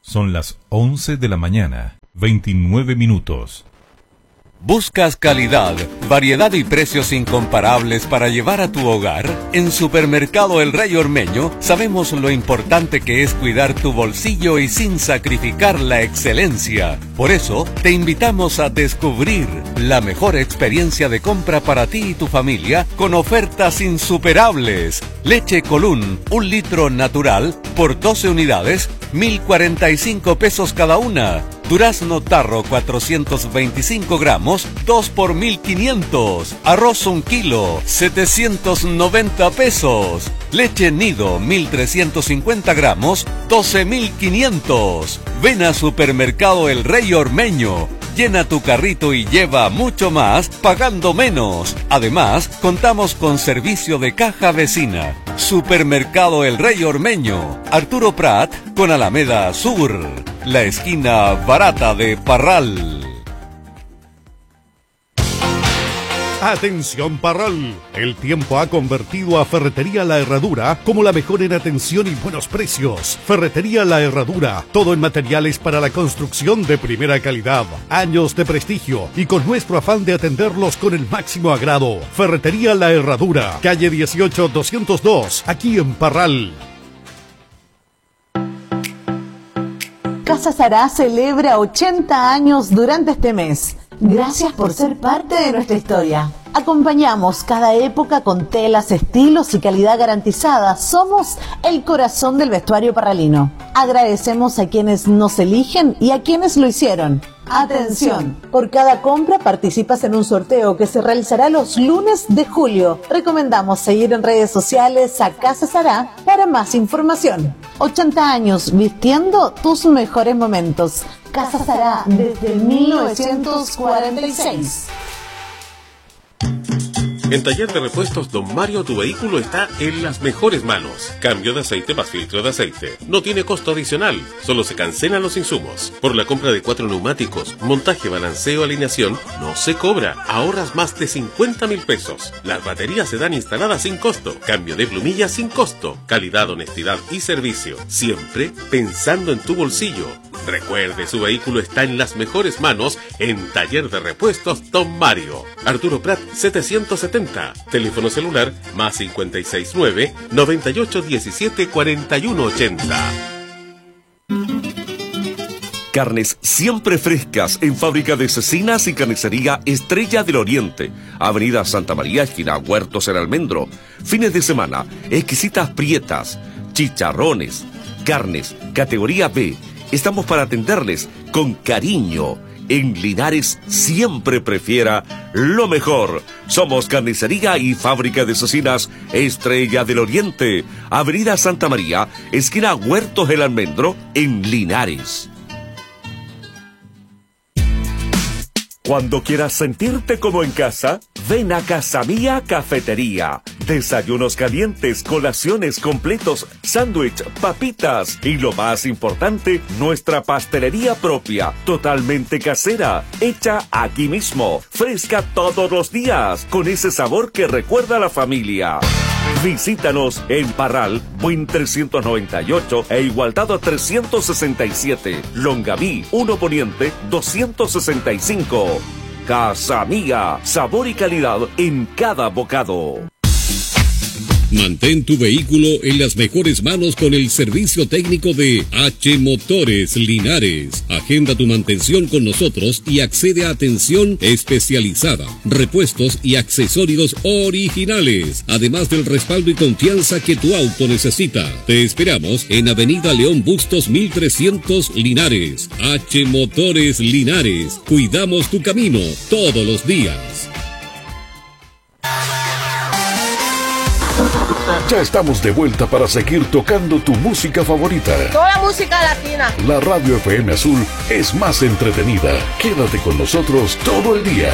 Son las 11 de la mañana, 29 minutos. ¿Buscas calidad, variedad y precios incomparables para llevar a tu hogar? En Supermercado El Rey Ormeño sabemos lo importante que es cuidar tu bolsillo y sin sacrificar la excelencia. Por eso, te invitamos a descubrir la mejor experiencia de compra para ti y tu familia con ofertas insuperables. Leche Colún, 1 litro natural por 12 unidades, 1.045 pesos cada una. Durazno Tarro 425 gramos, 2 por 1.500. Arroz 1 kilo, 790 pesos. Leche Nido 1.350 gramos, 12.500. Ven a Supermercado El Rey Ormeño. Llena tu carrito y lleva mucho más pagando menos. Además, contamos con servicio de caja vecina. Supermercado El Rey Ormeño, Arturo Prat con Alameda Sur, la esquina barata de Parral. Atención Parral, el tiempo ha convertido a Ferretería La Herradura como la mejor en atención y buenos precios. Ferretería La Herradura, todo en materiales para la construcción de primera calidad, años de prestigio y con nuestro afán de atenderlos con el máximo agrado. Ferretería La Herradura, calle 18-202, aquí en Parral. Casa Sará celebra 80 años durante este mes. Gracias por ser parte de nuestra historia. Acompañamos cada época con telas, estilos y calidad garantizada. Somos el corazón del vestuario parralino. Agradecemos a quienes nos eligen y a quienes lo hicieron. Atención, por cada compra participas en un sorteo que se realizará los lunes de julio. Recomendamos seguir en redes sociales a Casa Sará para más información. 80 años vistiendo tus mejores momentos. Casa Sará desde 1946. En Taller de Repuestos Don Mario, tu vehículo está en las mejores manos. Cambio de aceite más filtro de aceite. No tiene costo adicional, solo se cancelan los insumos. Por la compra de 4 neumáticos, montaje, balanceo, alineación, no se cobra. Ahorras más de 50.000 pesos. Las baterías se dan instaladas sin costo. Cambio de plumillas sin costo. Calidad, honestidad y servicio. Siempre pensando en tu bolsillo. Recuerde, su vehículo está en las mejores manos en Taller de Repuestos Don Mario. Arturo Prat 770. Teléfono celular más 569 9817 4180. Carnes siempre frescas en Fábrica de Cecinas y Carnicería Estrella del Oriente. Avenida Santa María, esquina Huertos El Almendro. Fines de semana, exquisitas prietas, chicharrones, carnes, categoría B. Estamos para atenderles con cariño. En Linares siempre prefiera lo mejor. Somos Carnicería y Fábrica de Cecinas Estrella del Oriente. Avenida Santa María, esquina Huertos El Almendro, en Linares. Cuando quieras sentirte como en casa, ven a Casa Mía Cafetería. Desayunos calientes, colaciones completos, sándwich, papitas y lo más importante, nuestra pastelería propia, totalmente casera, hecha aquí mismo, fresca todos los días, con ese sabor que recuerda a la familia. Visítanos en Parral, Buin 398 e Igualdad 367, Longaví 1 Poniente 265. Casa Mía, sabor y calidad en cada bocado. Mantén tu vehículo en las mejores manos con el servicio técnico de H Motores Linares. Agenda tu mantención con nosotros y accede a atención especializada, repuestos y accesorios originales, además del respaldo y confianza que tu auto necesita. Te esperamos en Avenida León Bustos 1300 Linares. H Motores Linares. Cuidamos tu camino todos los días. Ya estamos de vuelta para seguir tocando tu música favorita. Toda música latina. La Radio FM Azul es más entretenida. Quédate con nosotros todo el día.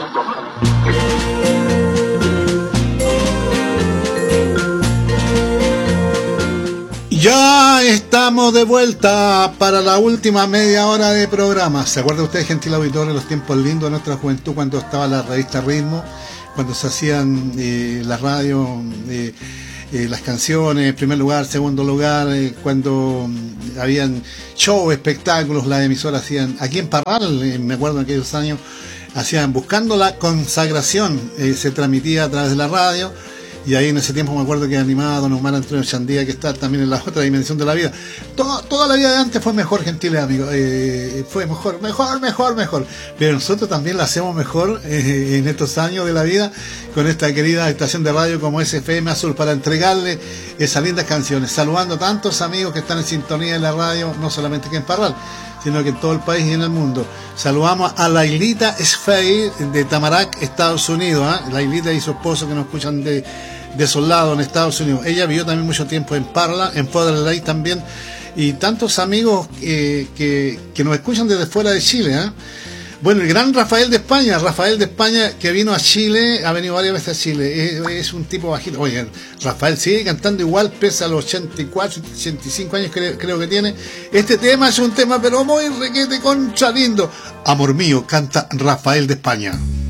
Ya estamos de vuelta para la última media hora de programa. ¿Se acuerda usted, gentil auditorio, de los tiempos lindos de nuestra juventud cuando estaba la revista Ritmo? Cuando se hacían las radios las canciones, primer lugar, segundo lugar, cuando habían show, espectáculos, las emisoras hacían, aquí en Parral, me acuerdo en aquellos años, hacían Buscando la Consagración, se transmitía a través de la radio, y ahí en ese tiempo me acuerdo que animaba a don Omar Antonio Chandía, que está también en la otra dimensión de la vida. Toda la vida de antes fue mejor, gentiles amigos, fue mejor, pero nosotros también la hacemos mejor en estos años de la vida, con esta querida estación de radio como es FM Azul, para entregarle esas lindas canciones, saludando a tantos amigos que están en sintonía en la radio, no solamente aquí en Parral, sino que en todo el país y en el mundo. Saludamos a Lailita Sfei de Tamarack, Estados Unidos, Lailita y su esposo que nos escuchan de esos lados en Estados Unidos. Ella vivió también mucho tiempo en Parla, en Poder Ley también, y tantos amigos que nos escuchan desde fuera de Chile. Bueno, el gran Rafael de España que vino a Chile, ha venido varias veces a Chile, es un tipo bajito. Oye, Rafael sigue cantando igual, pese a los 84, 85 años creo que tiene. Este tema es un tema pero muy requete contra lindo. Amor mío, canta Rafael de España.